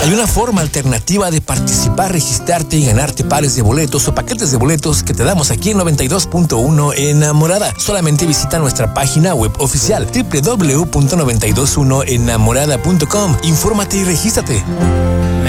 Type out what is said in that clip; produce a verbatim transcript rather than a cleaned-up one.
Hay una forma alternativa de participar, registrarte y ganarte pares de boletos o paquetes de boletos que te damos aquí en noventa y dos punto uno Enamorada. Solamente visita nuestra página web oficial doble u doble u doble u punto noventa y dos punto uno enamorada punto com. Infórmate y regístrate.